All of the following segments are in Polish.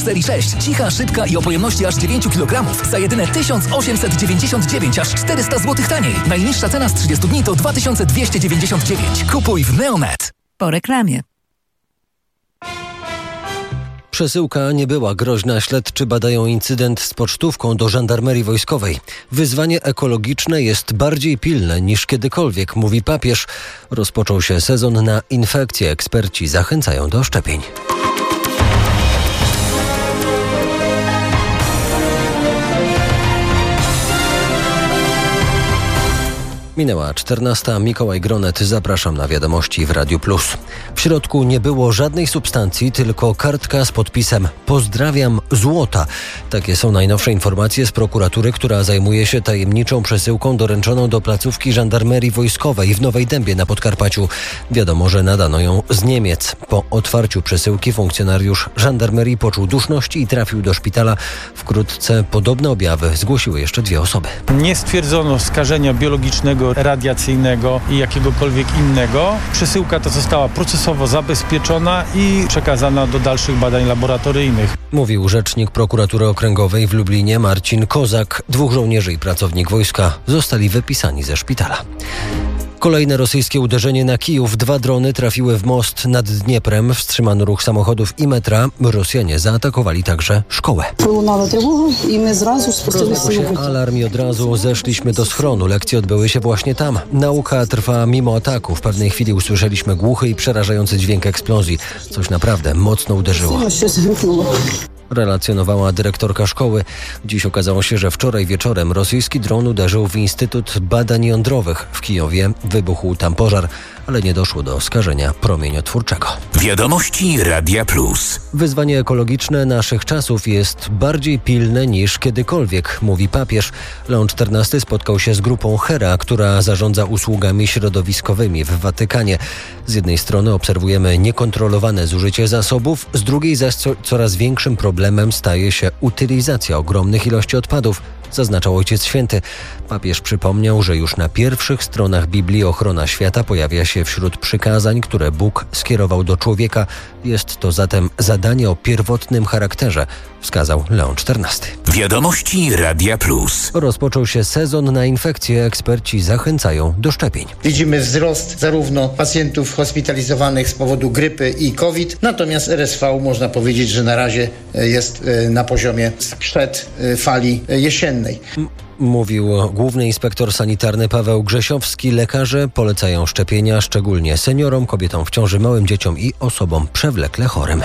Serii 6. Cicha, szybka i o pojemności aż 9 kg za jedyne 1899, aż 400 zł taniej. Najniższa cena z 30 dni to 2299. Kupuj w Neonet. Po reklamie. Przesyłka nie była groźna. Śledczy badają incydent z pocztówką do żandarmerii wojskowej. Wyzwanie ekologiczne jest bardziej pilne niż kiedykolwiek, mówi papież. Rozpoczął się sezon na infekcje. Eksperci zachęcają do szczepień. Minęła 14. Mikołaj Gronet. Zapraszam na wiadomości w Radiu Plus. W środku nie było żadnej substancji, tylko kartka z podpisem „Pozdrawiam, złota”. Takie są najnowsze informacje z prokuratury, która zajmuje się tajemniczą przesyłką doręczoną do placówki żandarmerii wojskowej w Nowej Dębie na Podkarpaciu. Wiadomo, że nadano ją z Niemiec. Po otwarciu przesyłki funkcjonariusz żandarmerii poczuł duszności i trafił do szpitala. Wkrótce podobne objawy zgłosiły jeszcze 2 osoby. Nie stwierdzono skażenia biologicznego, radiacyjnego i jakiegokolwiek innego. Przesyłka ta została procesowo zabezpieczona i przekazana do dalszych badań laboratoryjnych. Mówił rzecznik prokuratury okręgowej w Lublinie Marcin Kozak. 2 żołnierzy i pracownik wojska zostali wypisani ze szpitala. Kolejne rosyjskie uderzenie na Kijów. 2 drony trafiły w most nad Dnieprem. Wstrzymano ruch samochodów i metra. Rosjanie zaatakowali także szkołę. Rozległ się alarm i od razu zeszliśmy do schronu. Lekcje odbyły się właśnie tam. Nauka trwa mimo ataku. W pewnej chwili usłyszeliśmy głuchy i przerażający dźwięk eksplozji. Coś naprawdę mocno uderzyło. Relacjonowała dyrektorka szkoły. Dziś okazało się, że wczoraj wieczorem rosyjski dron uderzył w Instytut Badań Jądrowych w Kijowie. Wybuchł tam pożar, ale nie doszło do skażenia promieniotwórczego. Wiadomości Radia Plus. Wyzwanie ekologiczne naszych czasów jest bardziej pilne niż kiedykolwiek, mówi papież. Leon XIV spotkał się z grupą HERA, która zarządza usługami środowiskowymi w Watykanie. Z jednej strony obserwujemy niekontrolowane zużycie zasobów, z drugiej zaś coraz większym problemem staje się utylizacja ogromnych ilości odpadów, zaznaczał Ojciec Święty. Papież przypomniał, że już na pierwszych stronach Biblii ochrona świata pojawia się wśród przykazań, które Bóg skierował do człowieka. Jest to zatem zadanie o pierwotnym charakterze, wskazał Leon XIV. Wiadomości Radia Plus. Rozpoczął się sezon na infekcje. Eksperci zachęcają do szczepień. Widzimy wzrost zarówno pacjentów hospitalizowanych z powodu grypy i COVID, natomiast RSV można powiedzieć, że na razie jest na poziomie sprzed fali jesiennej. Mówił główny inspektor sanitarny Paweł Grzesiowski. Lekarze polecają szczepienia szczególnie seniorom, kobietom w ciąży, małym dzieciom i osobom przewlekle chorym.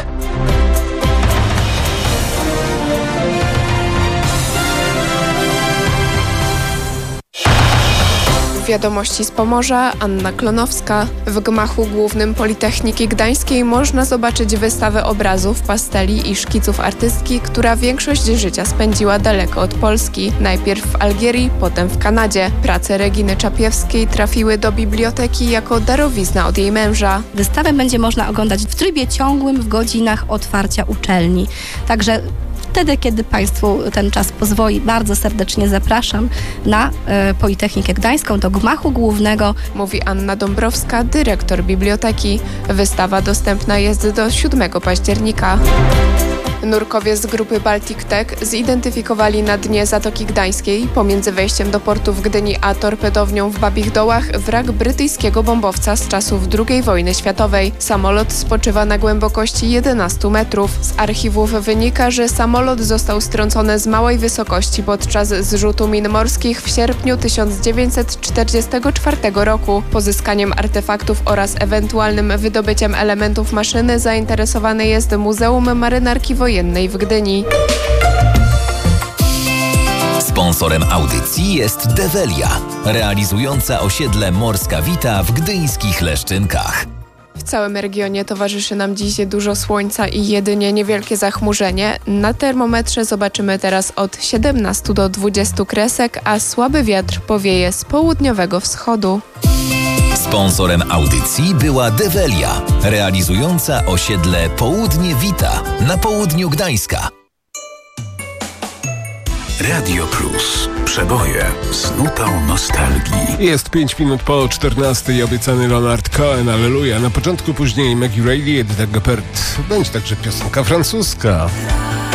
Wiadomości z Pomorza, Anna Klonowska. W gmachu głównym Politechniki Gdańskiej można zobaczyć wystawę obrazów, pasteli i szkiców artystki, która większość życia spędziła daleko od Polski. Najpierw w Algierii, potem w Kanadzie. Prace Reginy Czapiewskiej trafiły do biblioteki jako darowizna od jej męża. Wystawę będzie można oglądać w trybie ciągłym w godzinach otwarcia uczelni. Także wtedy, kiedy Państwu ten czas pozwoli, bardzo serdecznie zapraszam na Politechnikę Gdańską, do gmachu głównego. Mówi Anna Dąbrowska, dyrektor biblioteki. Wystawa dostępna jest do 7 października. Nurkowie z grupy Baltic Tech zidentyfikowali na dnie Zatoki Gdańskiej, pomiędzy wejściem do portu w Gdyni a torpedownią w Babich Dołach, wrak brytyjskiego bombowca z czasów II wojny światowej. Samolot spoczywa na głębokości 11 metrów. Z archiwów wynika, że samolot został strącony z małej wysokości podczas zrzutu min morskich w sierpniu 1944 roku. Pozyskaniem artefaktów oraz ewentualnym wydobyciem elementów maszyny zainteresowane jest Muzeum Marynarki Wojennej w Gdyni. Sponsorem audycji jest Develia, realizująca osiedle Morska Wita w gdyńskich Leszczynkach. W całym regionie towarzyszy nam dziś dużo słońca i jedynie niewielkie zachmurzenie. Na termometrze zobaczymy teraz od 17 do 20 kresek, a słaby wiatr powieje z południowego wschodu. Sponsorem audycji była Develia, realizująca osiedle Południe Wita na południu Gdańska. Radio Plus. Przeboje z nutą nostalgii. Jest 5 minut po 14. Obiecany Leonard Cohen, Alleluja. Na początku później Maggie Reilly, Edith Gepard. Będzie także piosenka francuska.